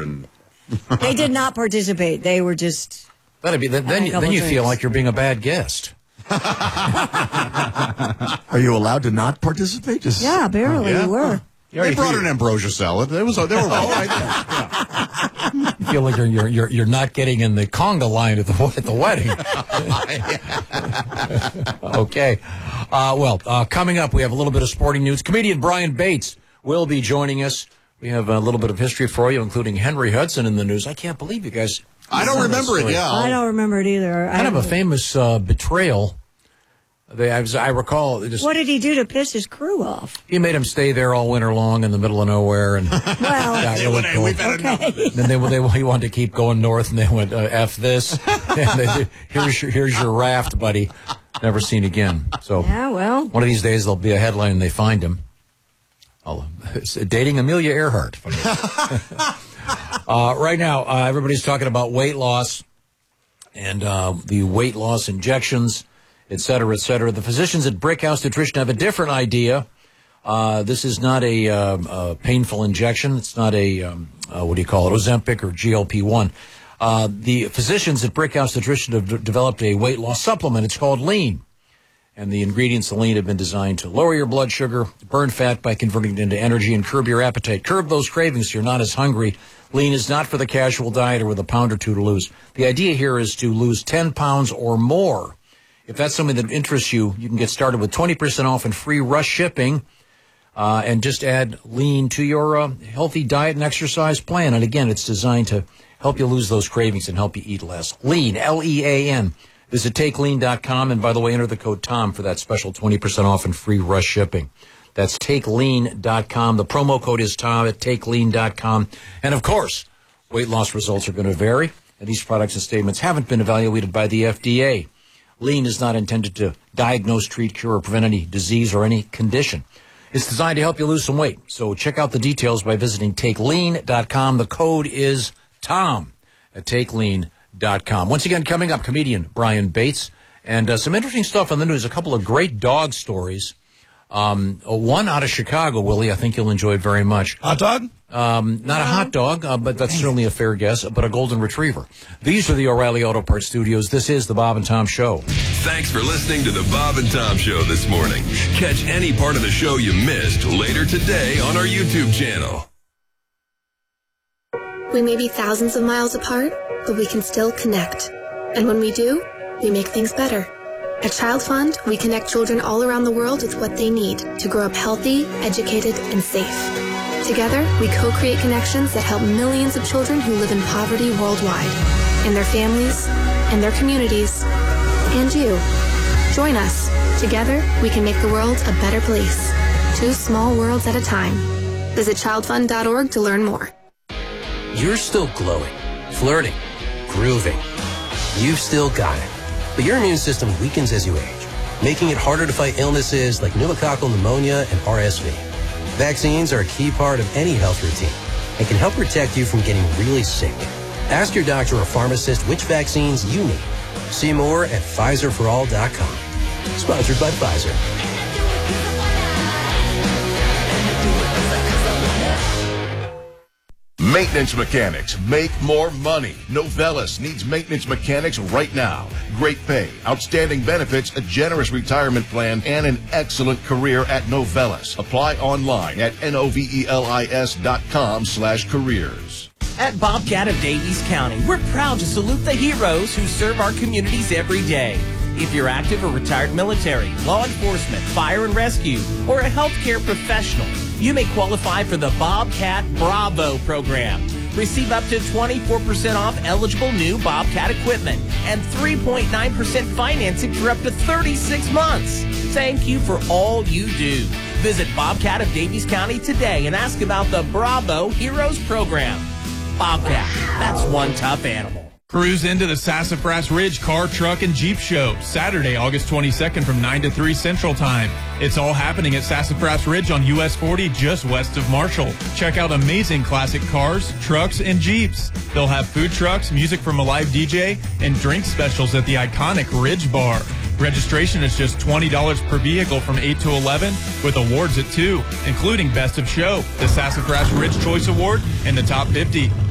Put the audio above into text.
and They did not participate. They were just... That'd be then you feel like you're being a bad guest. Are you allowed to not participate? Yeah, barely you were. They brought an ambrosia salad. They were all right. You feel like you're not getting in the conga line at the wedding. Okay. Coming up, we have a little bit of sporting news. Comedian Brian Bates will be joining us. We have a little bit of history for you, including Henry Hudson in the news. I can't believe you guys. I don't remember it. Yeah, I don't remember it either. Kind of a famous betrayal. I recall. What did he do to piss his crew off? He made them stay there all winter long in the middle of nowhere, and we've had enough. Then he wanted to keep going north, and they went F this. And here's your raft, buddy. Never seen again. So one of these days there'll be a headline and they find him. Dating Amelia Earhart. Right now, everybody's talking about weight loss and the weight loss injections, et cetera, et cetera. The physicians at Brickhouse Nutrition have a different idea. This is not a painful injection. It's not a, Ozempic or GLP-1. The physicians at Brickhouse Nutrition have developed a weight loss supplement. It's called Lean. And the ingredients in Lean have been designed to lower your blood sugar, burn fat by converting it into energy, and curb your appetite. Curb those cravings so you're not as hungry. Lean is not for the casual dieter with a pound or two to lose. The idea here is to lose 10 pounds or more. If that's something that interests you, you can get started with 20% off and free rush shipping. And just add Lean to your healthy diet and exercise plan. And again, it's designed to help you lose those cravings and help you eat less. Lean, L-E-A-N. Visit TakeLean.com, and by the way, enter the code TOM for that special 20% off and free rush shipping. That's TakeLean.com. The promo code is TOM at TakeLean.com. And, of course, weight loss results are going to vary, and these products and statements haven't been evaluated by the FDA. Lean is not intended to diagnose, treat, cure, or prevent any disease or any condition. It's designed to help you lose some weight. So check out the details by visiting TakeLean.com. The code is TOM at TakeLean.com. Once again, coming up, comedian Brian Bates. And some interesting stuff on the news. A couple of great dog stories. One out of Chicago, Willie. I think you'll enjoy it very much. Hot dog? Not a hot dog, but that's certainly a fair guess, but a golden retriever. These are the O'Reilly Auto Parts Studios. This is the Bob and Tom Show. Thanks for listening to the Bob and Tom Show this morning. Catch any part of the show you missed later today on our YouTube channel. We may be thousands of miles apart, but we can still connect. And when we do, we make things better. At Child Fund, we connect children all around the world with what they need to grow up healthy, educated, and safe. Together, we co-create connections that help millions of children who live in poverty worldwide, and their families, and their communities, and you. Join us. Together, we can make the world a better place. 2 small worlds at a time. Visit childfund.org to learn more. You're still glowing, flirting, grooving. You've still got it. But your immune system weakens as you age, making it harder to fight illnesses like pneumococcal pneumonia and RSV. Vaccines are a key part of any health routine and can help protect you from getting really sick. Ask your doctor or pharmacist which vaccines you need. See more at PfizerForAll.com. Sponsored by Pfizer. Maintenance mechanics make more money. Novelis needs maintenance mechanics right now. Great pay, outstanding benefits, a generous retirement plan, and an excellent career at Novelis. Apply online at novelis.com/careers. At Bobcat of Davies County, we're proud to salute the heroes who serve our communities every day. If you're active or retired military, law enforcement, fire and rescue, or a healthcare professional, you may qualify for the Bobcat Bravo program. Receive up to 24% off eligible new Bobcat equipment and 3.9% financing for up to 36 months. Thank you for all you do. Visit Bobcat of Davies County today and ask about the Bravo Heroes program. Bobcat, that's one tough animal. Cruise into the Sassafras Ridge Car, Truck, and Jeep Show, Saturday, August 22nd from 9 to 3 Central Time. It's all happening at Sassafras Ridge on US 40, just west of Marshall. Check out amazing classic cars, trucks, and Jeeps. They'll have food trucks, music from a live DJ, and drink specials at the iconic Ridge Bar. Registration is just $20 per vehicle from 8 to 11, with awards at 2, including Best of Show, the Sassafras Ridge Choice Award, and the Top 50.